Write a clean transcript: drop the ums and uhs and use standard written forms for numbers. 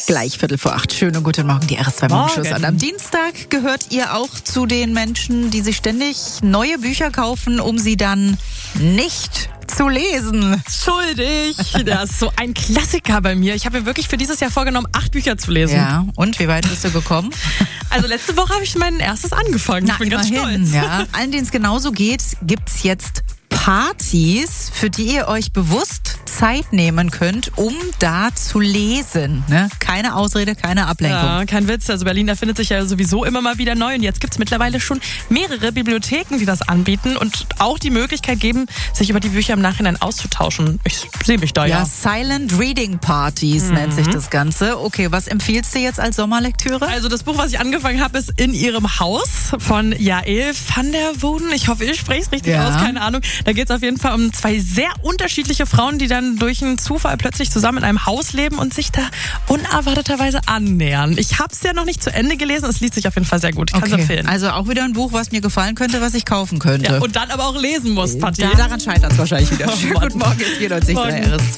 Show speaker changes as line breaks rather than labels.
Gleich 7:45. Schönen guten Morgen, die RS2 Morgenshows. Und am Dienstag gehört ihr auch zu den Menschen, die sich ständig neue Bücher kaufen, um sie dann nicht zu lesen.
Schuldig. Das ist so ein Klassiker bei mir. Ich habe mir wirklich für dieses Jahr vorgenommen, 8 Bücher zu lesen.
Ja, und wie weit bist du gekommen?
Also letzte Woche habe ich mein erstes angefangen. Ich bin ganz stolz.
Ja. Allen, denen es genauso geht, gibt's jetzt Partys, für die ihr euch bewusst Zeit nehmen könnt, um da zu lesen. Ne? Keine Ausrede, keine Ablenkung.
Ja, kein Witz. Also Berlin erfindet sich ja sowieso immer mal wieder neu. Und jetzt gibt es mittlerweile schon mehrere Bibliotheken, die das anbieten und auch die Möglichkeit geben, sich über die Bücher im Nachhinein auszutauschen. Ich sehe mich da ja.
Ja, Silent Reading Parties nennt sich das Ganze. Okay, was empfiehlst du jetzt als Sommerlektüre?
Also das Buch, was ich angefangen habe, ist In ihrem Haus von Jael van der Woeden. Ich hoffe, ich spreche es richtig aus, keine Ahnung. Da geht es auf jeden Fall um 2 sehr unterschiedliche Frauen, die dann durch einen Zufall plötzlich zusammen in einem Haus leben und sich da unerwarteterweise annähern. Ich habe es ja noch nicht zu Ende gelesen, es liest sich auf jeden Fall sehr gut. Ich kann es empfehlen.
Also auch wieder ein Buch, was mir gefallen könnte, was ich kaufen könnte.
Ja, und dann aber auch lesen muss, Patti.
Daran scheitert es wahrscheinlich wieder. Guten Morgen, ist 94.3 RS2.